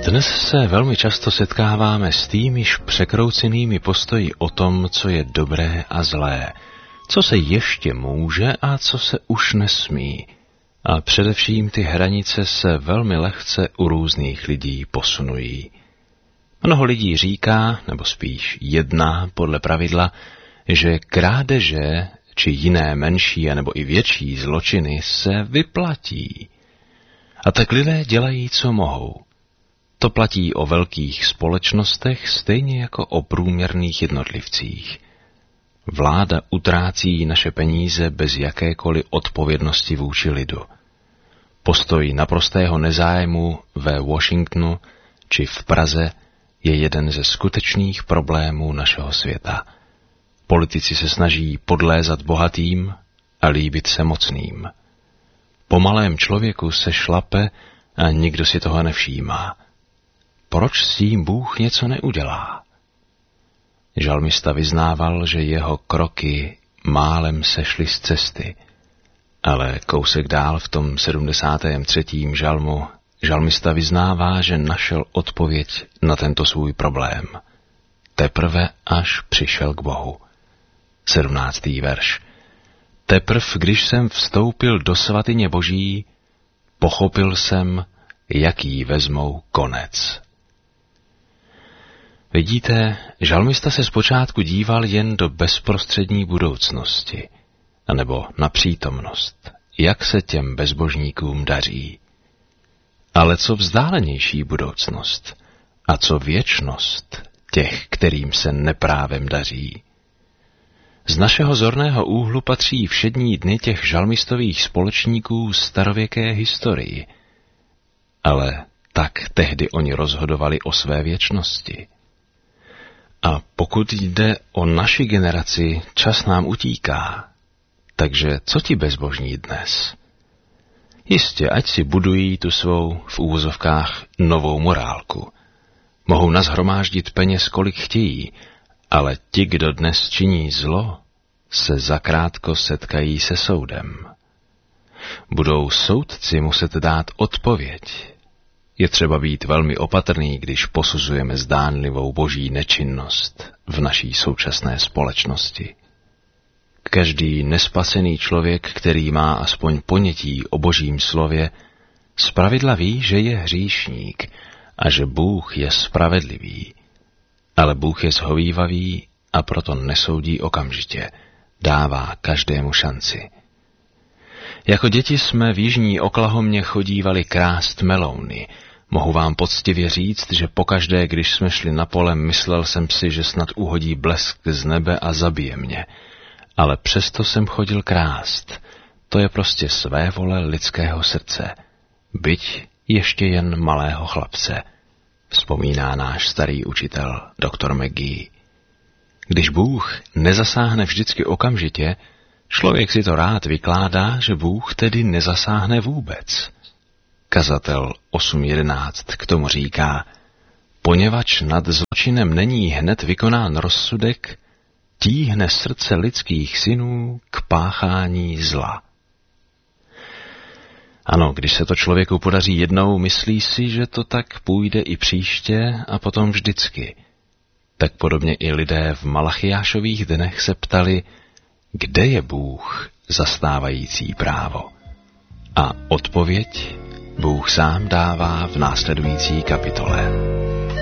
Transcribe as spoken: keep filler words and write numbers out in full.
Dnes se velmi často setkáváme s týmiž překroucenými postoji o tom, co je dobré a zlé, co se ještě může a co se už nesmí. A především ty hranice se velmi lehce u různých lidí posunují. Mnoho lidí říká, nebo spíš jedná podle pravidla, že krádeže či jiné menší anebo i větší zločiny se vyplatí. A tak lidé dělají, co mohou. To platí o velkých společnostech stejně jako o průměrných jednotlivcích. Vláda utrácí naše peníze bez jakékoliv odpovědnosti vůči lidu. Postoj naprostého nezájmu ve Washingtonu či v Praze je jeden ze skutečných problémů našeho světa. Politici se snaží podlézat bohatým a líbit se mocným. Po malém člověku se šlape a nikdo si toho nevšímá. Proč s tím Bůh něco neudělá? Žalmista vyznával, že jeho kroky málem sešly z cesty, ale kousek dál v tom sedmdesátém třetím žalmu žalmista vyznává, že našel odpověď na tento svůj problém. Teprve až přišel k Bohu. sedmnáctý verš. Teprv, když jsem vstoupil do svatyně Boží, pochopil jsem, jaký vezmou konec. Vidíte, žalmista se zpočátku díval jen do bezprostřední budoucnosti, anebo na přítomnost, jak se těm bezbožníkům daří. Ale co vzdálenější budoucnost a co věčnost těch, kterým se neprávem daří? Z našeho zorného úhlu patří všední dny těch žalmistových společníků starověké historii, ale tak tehdy oni rozhodovali o své věčnosti. A pokud jde o naši generaci, čas nám utíká. Takže co ti bezbožní dnes? Jistě, ať si budují tu svou, v úvozovkách, novou morálku. Mohou nashromáždit peněz, kolik chtějí, ale ti, kdo dnes činí zlo, se zakrátko setkají se soudem. Budou soudci muset dát odpověď. Je třeba být velmi opatrný, když posuzujeme zdánlivou boží nečinnost v naší současné společnosti. Každý nespasený člověk, který má aspoň ponětí o božím slově, zpravidla ví, že je hříšník a že Bůh je spravedlivý. Ale Bůh je zhovívavý a proto nesoudí okamžitě, dává každému šanci. Jako děti jsme v jižní Oklahomě chodívali krást melouny. Mohu vám poctivě říct, že pokaždé, když jsme šli na pole, myslel jsem si, že snad uhodí blesk z nebe a zabije mě. Ale přesto jsem chodil krást. To je prostě své vole lidského srdce. Byť ještě jen malého chlapce, vzpomíná náš starý učitel, doktor McGee. Když Bůh nezasáhne vždycky okamžitě, člověk si to rád vykládá, že Bůh tedy nezasáhne vůbec. Kazatel osm jedenáct k tomu říká, poněvadž nad zločinem není hned vykonán rozsudek, tíhne srdce lidských synů k páchání zla. Ano, když se to člověku podaří jednou, myslí si, že to tak půjde i příště a potom vždycky. Tak podobně i lidé v Malachiášových dnech se ptali, kde je Bůh zastávající právo? A odpověď Bůh sám dává v následující kapitole.